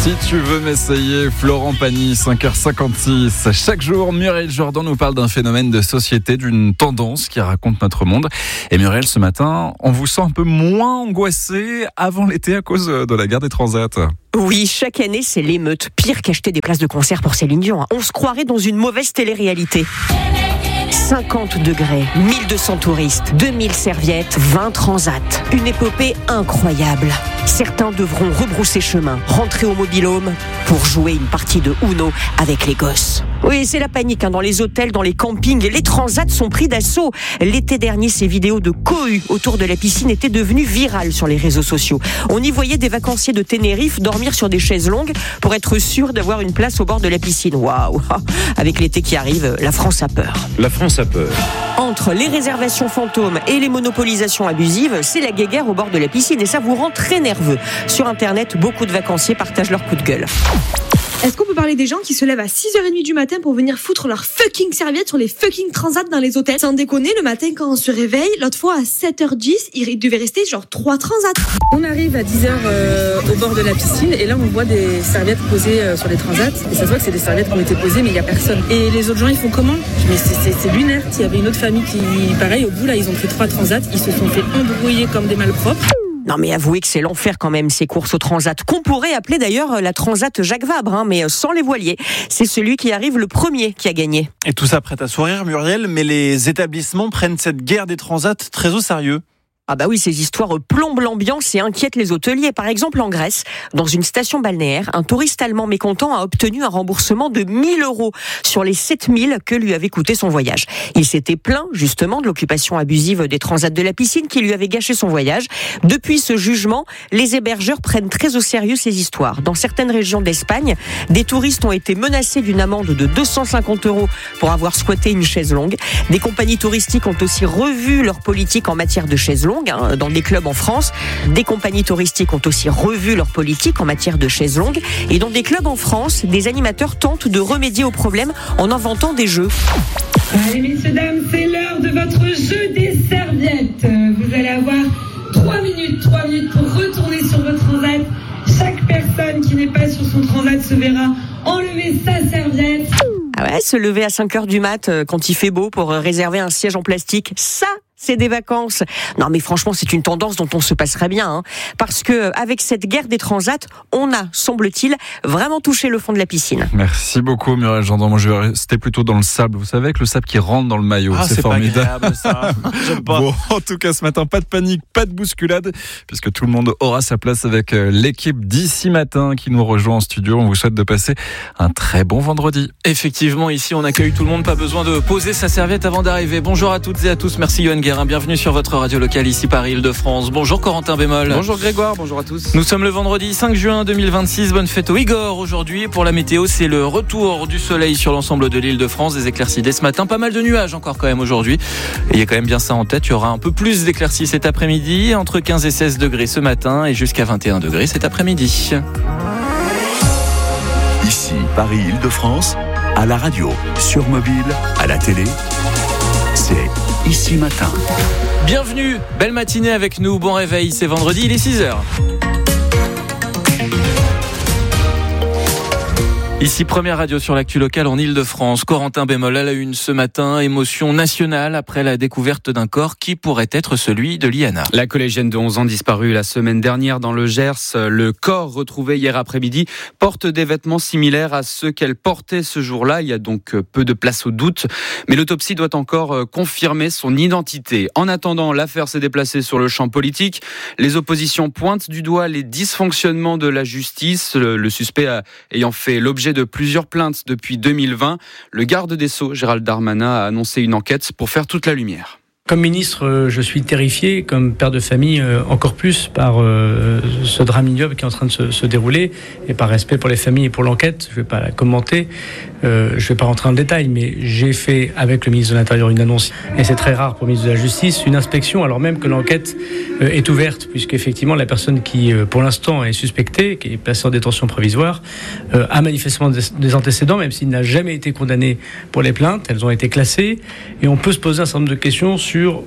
Si tu veux m'essayer, Florent Pagny, 5h56. Chaque jour, Muriel Jourdan nous parle d'un phénomène de société, d'une tendance qui raconte notre monde. Et Muriel, ce matin, on vous sent un peu moins angoissé avant l'été à cause de la guerre des transats. Oui, chaque année, c'est l'émeute. Pire qu'acheter des places de concert pour Céline Dion. On se croirait dans une mauvaise télé-réalité. 50 degrés, 1200 touristes, 2000 serviettes, 20 transats. Une épopée incroyable. Certains devront rebrousser chemin, rentrer au mobil-home pour jouer une partie de Uno avec les gosses. Oui, c'est la panique dans les hôtels, dans les campings. Les transats sont pris d'assaut. L'été dernier, ces vidéos de cohue autour de la piscine étaient devenues virales sur les réseaux sociaux. On y voyait des vacanciers de Tenerife dormir sur des chaises longues pour être sûr d'avoir une place au bord de la piscine. Waouh! Avec l'été qui arrive, la France a peur. La France a peur. Entre les réservations fantômes et les monopolisations abusives, c'est la guéguerre au bord de la piscine et ça vous rend très nerveux. Sur Internet, beaucoup de vacanciers partagent leur coup de gueule. Est-ce qu'on peut parler des gens qui se lèvent à 6h30 du matin pour venir foutre leur fucking serviette sur les fucking transats dans les hôtels? Sans déconner, le matin quand on se réveille, l'autre fois à 7h10, il devait rester genre 3 transats. On arrive à 10h au bord de la piscine et là on voit des serviettes posées sur les transats et ça se voit que c'est des serviettes qui ont été posées mais il n'y a personne. Et les autres gens ils font comment? Mais c'est lunaire. Il y avait une autre famille qui, pareil, au bout là ils ont pris 3 transats, ils se sont fait embrouiller comme des malpropres. Non mais avouez que c'est l'enfer quand même ces courses au transat, qu'on pourrait appeler d'ailleurs la transat Jacques Vabre, mais sans les voiliers. C'est celui qui arrive le premier qui a gagné. Et tout ça prête à sourire, Muriel, mais les établissements prennent cette guerre des transats très au sérieux. Ah bah oui, ces histoires plombent l'ambiance et inquiètent les hôteliers. Par exemple, en Grèce, dans une station balnéaire, un touriste allemand mécontent a obtenu un remboursement de 1 000 € sur les 7 000 que lui avait coûté son voyage. Il s'était plaint justement de l'occupation abusive des transats de la piscine qui lui avait gâché son voyage. Depuis ce jugement, les hébergeurs prennent très au sérieux ces histoires. Dans certaines régions d'Espagne, des touristes ont été menacés d'une amende de 250 € pour avoir squatté une chaise longue. Des compagnies touristiques ont aussi revu leur politique en matière de chaises longues. Dans des clubs en France, des compagnies touristiques ont aussi revu leur politique en matière de chaises longues. Et dans des clubs en France, des animateurs tentent de remédier au problème en inventant des jeux. Allez messieurs, dames, c'est l'heure de votre jeu des serviettes. Vous allez avoir 3 minutes pour retourner sur votre transat. Chaque personne qui n'est pas sur son transat se verra enlever sa serviette. Ah ouais, se lever à 5h du mat quand il fait beau pour réserver un siège en plastique, ça c'est des vacances. Non mais franchement, c'est une tendance dont on se passerait bien, parce que avec cette guerre des transats, on a, semble-t-il, vraiment touché le fond de la piscine. Merci beaucoup Muriel Jourdan. Moi je vais rester plutôt dans le sable. Vous savez, avec le sable qui rentre dans le maillot, c'est formidable. Pas agréable, ça. J'aime pas. Bon, en tout cas ce matin, pas de panique, pas de bousculade, puisque tout le monde aura sa place avec l'équipe d'ici matin qui nous rejoint en studio. On vous souhaite de passer un très bon vendredi. Effectivement, ici on accueille tout le monde, pas besoin de poser sa serviette avant d'arriver. Bonjour à toutes et à tous, merci Yoann Guérin, bienvenue sur votre radio locale ici Paris-Île-de-France. Bonjour Corentin Bémol. Bonjour Grégoire, bonjour à tous. Nous sommes le vendredi 5 juin 2026, bonne fête au Igor aujourd'hui. Pour la météo, c'est le retour du soleil sur l'ensemble de l'Île-de-France, des éclaircies dès ce matin, pas mal de nuages encore quand même aujourd'hui. Et il y a quand même bien ça en tête, il y aura un peu plus d'éclaircies cet après-midi, entre 15 et 16 degrés ce matin et jusqu'à 21 degrés cet après-midi. Ici Paris-Île-de-France, à la radio, sur mobile, à la télé, c'est Ici Matin. Bienvenue, belle matinée avec nous, bon réveil, c'est vendredi, il est 6h. Ici, première radio sur l'actu locale en Île-de-France. Corentin Bémol à la une ce matin. Émotion nationale après la découverte d'un corps qui pourrait être celui de Liana. La collégienne de 11 ans disparue la semaine dernière dans le Gers. Le corps retrouvé hier après-midi porte des vêtements similaires à ceux qu'elle portait ce jour-là. Il y a donc peu de place au doute. Mais l'autopsie doit encore confirmer son identité. En attendant, l'affaire s'est déplacée sur le champ politique. Les oppositions pointent du doigt les dysfonctionnements de la justice. Le suspect ayant fait l'objet de plusieurs plaintes depuis 2020. Le garde des Sceaux, Gérald Darmanin, a annoncé une enquête pour faire toute la lumière. Comme ministre, je suis terrifié, comme père de famille, encore plus par ce drame ignoble qui est en train de se dérouler, et par respect pour les familles et pour l'enquête. Je ne vais pas la commenter, je ne vais pas rentrer en détail, mais j'ai fait avec le ministre de l'Intérieur une annonce, et c'est très rare pour le ministre de la Justice, une inspection, alors même que l'enquête est ouverte, puisqu'effectivement la personne qui, pour l'instant, est suspectée, qui est placée en détention provisoire, a manifestement des antécédents, même s'il n'a jamais été condamné pour les plaintes. Elles ont été classées, et on peut se poser un certain nombre de questions sur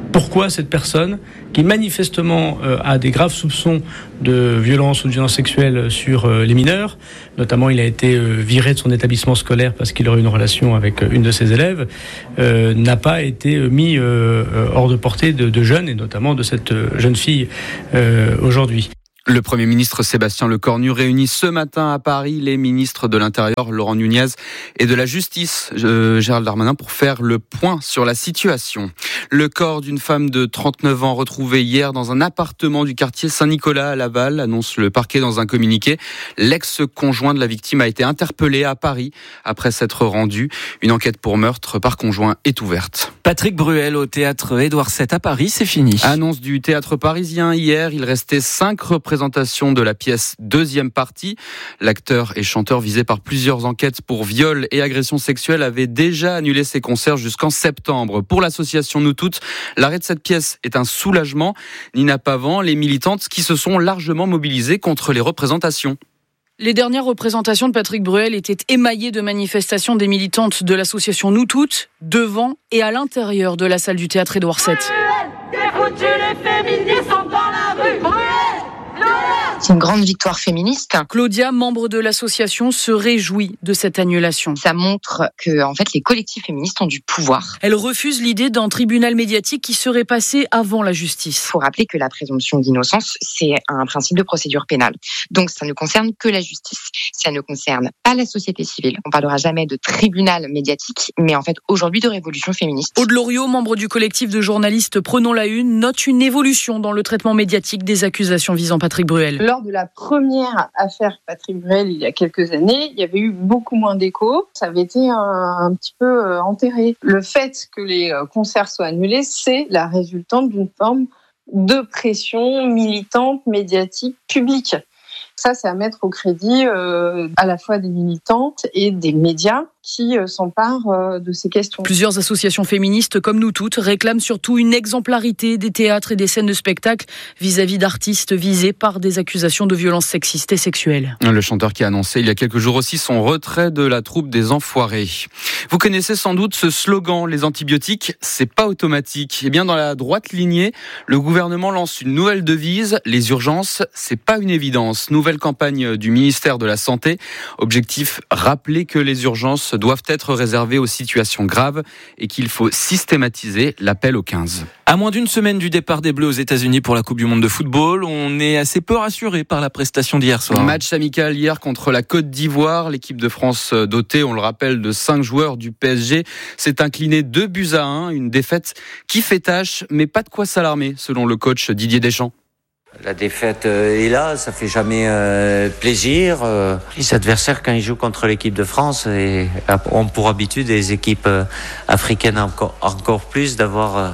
pourquoi cette personne, qui manifestement a des graves soupçons de violence ou de violence sexuelle sur les mineurs, notamment il a été viré de son établissement scolaire parce qu'il aurait eu une relation avec une de ses élèves, n'a pas été mis hors de portée de jeunes, et notamment de cette jeune fille aujourd'hui. Le Premier ministre Sébastien Lecornu réunit ce matin à Paris les ministres de l'Intérieur, Laurent Nunez, et de la Justice, Gérald Darmanin, pour faire le point sur la situation. Le corps d'une femme de 39 ans retrouvé hier dans un appartement du quartier Saint-Nicolas à Laval, annonce le parquet dans un communiqué. L'ex-conjoint de la victime a été interpellé à Paris après s'être rendu. Une enquête pour meurtre par conjoint est ouverte. Patrick Bruel au théâtre Édouard VII à Paris, c'est fini. Annonce du théâtre parisien hier, il restait 5 représentations de la pièce deuxième partie. L'acteur et chanteur visé par plusieurs enquêtes pour viol et agression sexuelle avait déjà annulé ses concerts jusqu'en septembre. Pour l'association Nous Toutes, l'arrêt de cette pièce est un soulagement. Nina Pavan, les militantes qui se sont largement mobilisées contre les représentations. Les dernières représentations de Patrick Bruel étaient émaillées de manifestations des militantes de l'association Nous Toutes, devant et à l'intérieur de la salle du théâtre Édouard VII. Les féministes sont dans la rue. C'est une grande victoire féministe. Claudia, membre de l'association, se réjouit de cette annulation. Ça montre que, en fait, les collectifs féministes ont du pouvoir. Elle refuse l'idée d'un tribunal médiatique qui serait passé avant la justice. Il faut rappeler que la présomption d'innocence, c'est un principe de procédure pénale. Donc, ça ne concerne que la justice. Ça ne concerne pas la société civile. On parlera jamais de tribunal médiatique, mais en fait, aujourd'hui, de révolution féministe. Aude Loriot, membre du collectif de journalistes Prenons la Une, note une évolution dans le traitement médiatique des accusations visant Patrick Bruel. Lors de la première affaire Patrick Bruel, il y a quelques années, il y avait eu beaucoup moins d'écho. Ça avait été un petit peu enterré. Le fait que les concerts soient annulés, c'est la résultante d'une forme de pression militante, médiatique, publique. Ça, c'est à mettre au crédit à la fois des militantes et des médias qui s'emparent de ces questions. Plusieurs associations féministes, comme Nous Toutes, réclament surtout une exemplarité des théâtres et des scènes de spectacle vis-à-vis d'artistes visés par des accusations de violences sexistes et sexuelles. Le chanteur qui a annoncé il y a quelques jours aussi son retrait de la troupe des Enfoirés. Vous connaissez sans doute ce slogan, les antibiotiques, c'est pas automatique. Eh bien, dans la droite lignée, le gouvernement lance une nouvelle devise, les urgences, c'est pas une évidence. Nouvelle campagne du ministère de la Santé. Objectif, rappeler que les urgences doivent être réservées aux situations graves et qu'il faut systématiser l'appel au 15. À moins d'une semaine du départ des Bleus aux États-Unis pour la Coupe du Monde de football, on est assez peu rassuré par la prestation d'hier soir. Match amical hier contre la Côte d'Ivoire. L'équipe de France dotée, on le rappelle, de 5 joueurs du PSG s'est inclinée 2-1. Une défaite qui fait tâche, mais pas de quoi s'alarmer, selon le coach Didier Deschamps. La défaite est là, ça fait jamais plaisir. Les adversaires, quand ils jouent contre l'équipe de France, ont pour habitude, les équipes africaines encore plus, d'avoir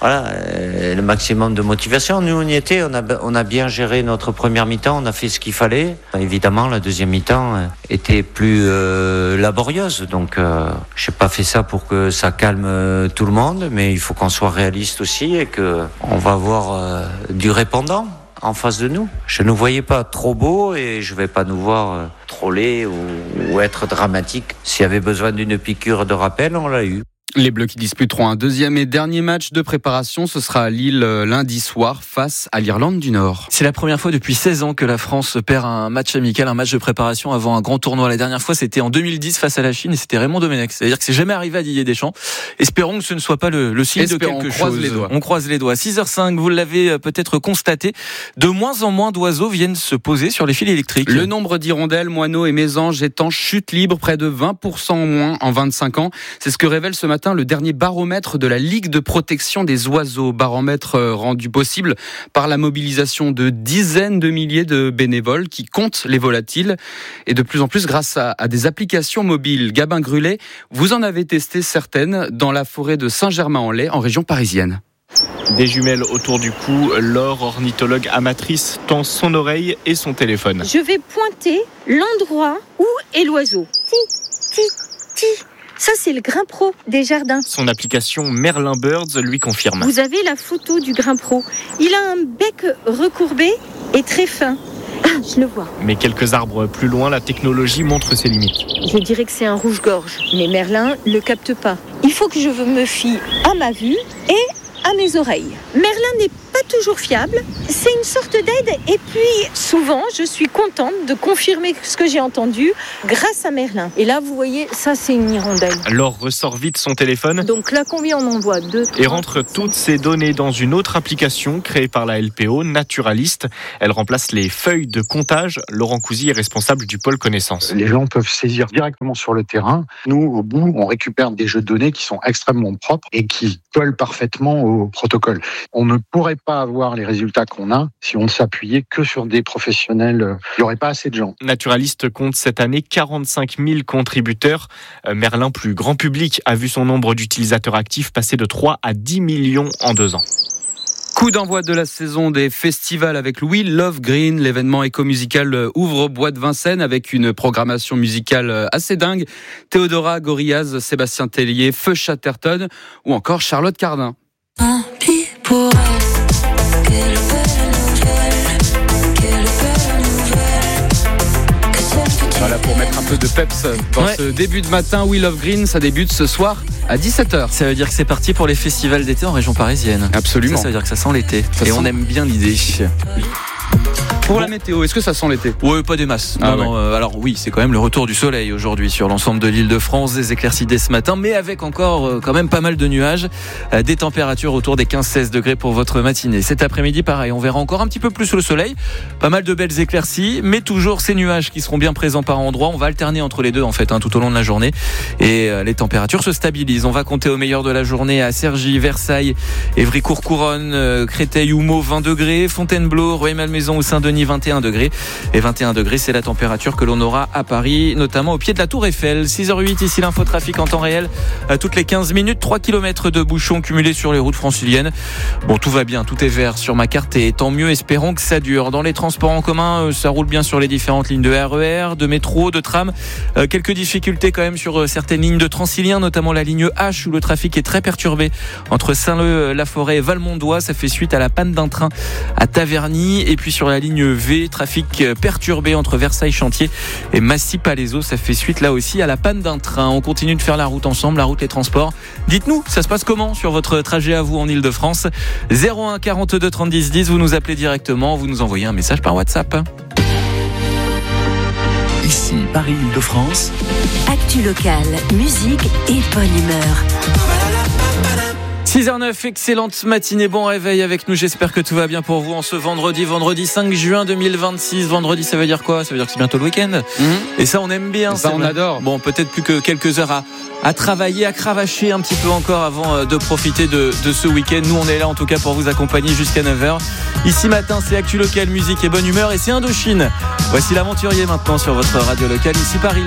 le maximum de motivation. Nous, on y était, on a bien géré notre première mi-temps, on a fait ce qu'il fallait. Évidemment, la deuxième mi-temps était plus laborieuse, donc je n'ai pas fait ça pour que ça calme tout le monde, mais il faut qu'on soit réaliste aussi et qu'on va avoir du répondant en face de nous. Je ne nous voyais pas trop beau et je ne vais pas nous voir troller ou être dramatique. S'il y avait besoin d'une piqûre de rappel, on l'a eu. Les Bleus qui disputeront un deuxième et dernier match de préparation, ce sera à Lille lundi soir face à l'Irlande du Nord. C'est la première fois depuis 16 ans que la France perd un match amical, un match de préparation avant un grand tournoi. La dernière fois, c'était en 2010 face à la Chine et c'était Raymond Domenech. C'est-à-dire que c'est jamais arrivé à Didier Deschamps. Espérons que ce ne soit pas le signe de quelque chose. On croise les doigts. 6h05, vous l'avez peut-être constaté, de moins en moins d'oiseaux viennent se poser sur les fils électriques. Le nombre d'hirondelles, moineaux et mésanges est en chute libre, près de 20% en moins en 25 ans. C'est ce que révèle ce matin le dernier baromètre de la Ligue de protection des oiseaux. Baromètre rendu possible par la mobilisation de dizaines de milliers de bénévoles qui comptent les volatiles et de plus en plus grâce à des applications mobiles. Gabin Grulet, vous en avez testé certaines dans la forêt de Saint-Germain-en-Laye en région parisienne. Des jumelles autour du cou, Laure, ornithologue amatrice, tend son oreille et son téléphone. Je vais pointer l'endroit où est l'oiseau. Ti, ti, ti. Ça, c'est le grimpero des jardins. Son application Merlin Birds lui confirme. Vous avez la photo du grimpero. Il a un bec recourbé et très fin. Je le vois. Mais quelques arbres plus loin, la technologie montre ses limites. Je dirais que c'est un rouge-gorge, mais Merlin ne le capte pas. Il faut que je me fie à ma vue et à mes oreilles. Merlin n'est pas toujours fiable, c'est une sorte d'aide et puis souvent je suis contente de confirmer ce que j'ai entendu grâce à Merlin. Et là vous voyez, ça c'est une hirondelle. Laure ressort vite son téléphone. Donc là combien on en voit 2, 3, et rentre toutes ces données dans une autre application créée par la LPO, Naturalist. Elle remplace les feuilles de comptage. Laurent Cousy est responsable du pôle connaissance. Les gens peuvent saisir directement sur le terrain. Nous, au bout, on récupère des jeux de données qui sont extrêmement propres et qui collent parfaitement au protocole. On ne pourrait pas avoir les résultats qu'on a si on ne s'appuyait que sur des professionnels. Il n'y aurait pas assez de gens. Naturalist compte cette année 45 000 contributeurs. Merlin, plus grand public, a vu son nombre d'utilisateurs actifs passer de 3 à 10 millions en 2 ans. Coup d'envoi de la saison des festivals avec We Love Green. L'événement éco-musical ouvre Bois de Vincennes avec une programmation musicale assez dingue. Théodora, Gorillaz, Sébastien Tellier, Feu Chatterton ou encore Charlotte Cardin. Voilà, pour mettre un peu de peps dans ce début de matin. We Love Green, ça débute ce soir à 17h. Ça veut dire que c'est parti pour les festivals d'été en région parisienne. Absolument. Ça veut dire que ça sent l'été. On aime bien l'idée. Pour la météo, est-ce que ça sent l'été ? Oui, pas des masses. Non. Alors oui, c'est quand même le retour du soleil aujourd'hui sur l'ensemble de l'Île-de-France, des éclaircies dès ce matin, mais avec encore quand même pas mal de nuages, des températures autour des 15-16 degrés pour votre matinée. Cet après-midi, pareil, on verra encore un petit peu plus le soleil, pas mal de belles éclaircies, mais toujours ces nuages qui seront bien présents par endroits. On va alterner entre les deux en fait tout au long de la journée et les températures se stabilisent. On va compter au meilleur de la journée à Cergy, Versailles, Évry-Courcouronnes, Créteil ou Meaux 20 degrés, Fontainebleau, Rueil-Malmaison ou Saint-Denis 21 degrés. Et 21 degrés, c'est la température que l'on aura à Paris, notamment au pied de la Tour Eiffel. 6h08, ici l'infotrafic en temps réel. Toutes les 15 minutes, 3 km de bouchons cumulés sur les routes franciliennes. Bon, tout va bien, tout est vert sur ma carte et tant mieux, espérons que ça dure. Dans les transports en commun, ça roule bien sur les différentes lignes de RER, de métro, de tram. Quelques difficultés quand même sur certaines lignes de Transilien, notamment la ligne H où le trafic est très perturbé entre Saint-Leu, La Forêt et Valmondois. Ça fait suite à la panne d'un train à Taverny. Et puis sur la ligne V, trafic perturbé entre Versailles-Chantier et Massy-Palaiseau. Ça fait suite là aussi à la panne d'un train. On continue de faire la route ensemble, la route les transports. Dites-nous, ça se passe comment sur votre trajet à vous en Île-de-France ? 01 42 30 10 10, vous nous appelez directement, vous nous envoyez un message par WhatsApp. Ici Paris-Île-de-France. Actu locale, musique et bonne humeur. 6h09, excellente matinée, bon réveil avec nous, j'espère que tout va bien pour vous en ce vendredi 5 juin 2026. Vendredi, ça veut dire quoi ? Ça veut dire que c'est bientôt le week-end. Et ça, on aime bien. Ça, on adore. Bon, peut-être plus que quelques heures à travailler, à cravacher un petit peu encore avant de profiter de ce week-end. Nous, on est là en tout cas pour vous accompagner jusqu'à 9h. Ici matin, c'est Actu Local, musique et bonne humeur et c'est Indochine. Voici l'aventurier maintenant sur votre radio locale, ici Paris.